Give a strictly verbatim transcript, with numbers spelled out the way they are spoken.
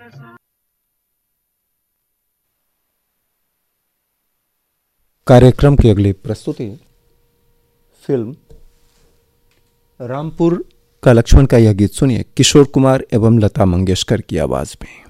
कार्यक्रम की अगली प्रस्तुति फिल्म रामपुर का लक्ष्मण का यह गीत सुनिए किशोर कुमार एवं लता मंगेशकर की आवाज में।